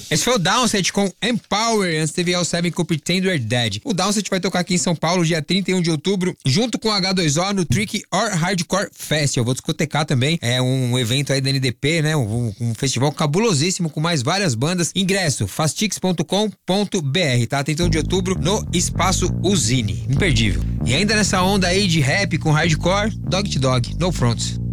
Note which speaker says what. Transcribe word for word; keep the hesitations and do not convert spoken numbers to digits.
Speaker 1: Esse foi o Downset com Empower, antes teve L sete com Pretend We're Dead. O Downset vai tocar aqui em São Paulo dia trinta e um de outubro, junto com o H dois O no Trick or Hardcore Fest. Eu vou discotecar também, é um evento aí da N D P, né? Um, um festival cabulosíssimo com mais várias bandas. Ingresso, fastix ponto com ponto br, tá? trinta e um de outubro no Espaço Usine. Imperdível. E ainda nessa onda aí de rap com hardcore, Dog to Dog, No Fronts.